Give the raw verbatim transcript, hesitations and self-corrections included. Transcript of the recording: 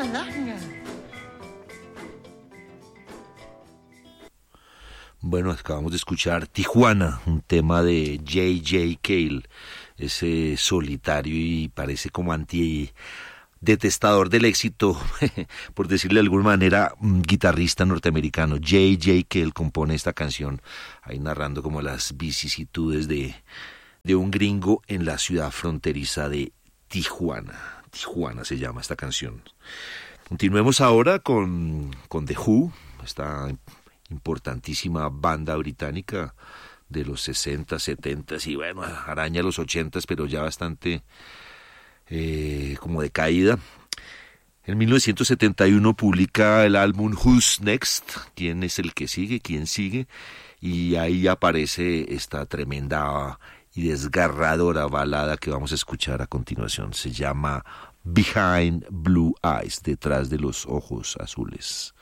Bueno, acabamos de escuchar Tijuana, un tema de J J Cale, ese solitario y parece como anti detestador del éxito, por decirle de alguna manera, un guitarrista norteamericano. J J Cale compone esta canción, ahí narrando como las vicisitudes de, de un gringo en la ciudad fronteriza de Tijuana. Tijuana se llama esta canción. Continuemos ahora con, con The Who, esta importantísima banda británica de los sesenta, setenta y bueno, araña los ochenta, pero ya bastante eh, como decaída. En mil novecientos setenta y uno publica el álbum Who's Next, ¿quién es el que sigue? ¿Quién sigue? Y ahí aparece esta tremenda y desgarradora balada que vamos a escuchar a continuación. Se llama Behind Blue Eyes, detrás de los ojos azules.